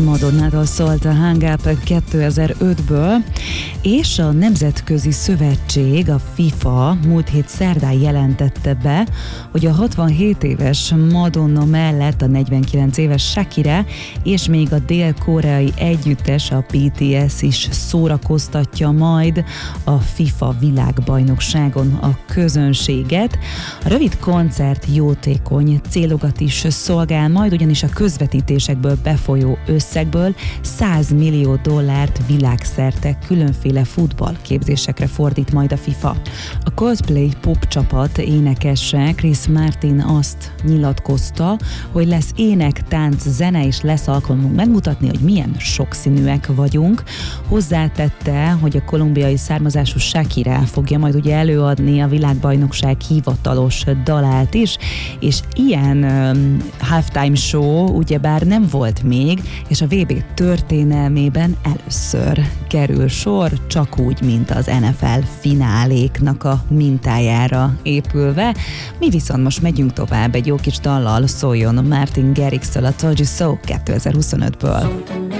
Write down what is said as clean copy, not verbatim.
Madonnától szólt a Hang Up 2005-ből, és a Nemzetközi Szövetség, a FIFA múlt hét szerdán jelentette be, hogy a 67 éves Madonna mellett a 49 éves Shakira és még a dél-koreai együttes, a BTS is szórakoztatja majd a FIFA világbajnokságon a közönséget. A rövid koncert jótékony célokat is szolgál majd, ugyanis a közvetítésekből befolyó összegből $100 millió világszerte különféle futballképzésekre fordít majd a FIFA. A Coldplay popcsapat énekese Chris Martin azt nyilatkozta, hogy lesz ének, tánc, zene, és lesz alkalmunk megmutatni, hogy milyen sokszínűek vagyunk. Hozzátette, hogy a kolumbiai származású Shakira fogja majd ugye előadni a világbajnokság hivatalos dalát is, és ilyen halftime show ugyebár nem volt még, és a VB történelmében először kerül sor, csak úgy, mint az NFL fináléknak a mintájára épülve. Mi viszont most megyünk tovább, egy jó kis dallal szóljon Martin Garrix-től a Told You So 2025-ből.